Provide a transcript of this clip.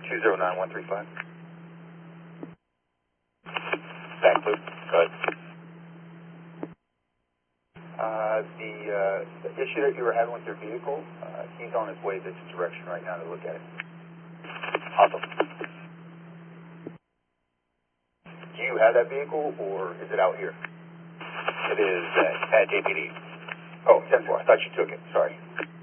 209135. Back loop. Go ahead. The issue that you were having with your vehicle, he's on his way this direction right now to look at it. Awesome. Do you have that vehicle, or is it out here? It is at JPD. Oh, 10-4. I thought you took it. Sorry.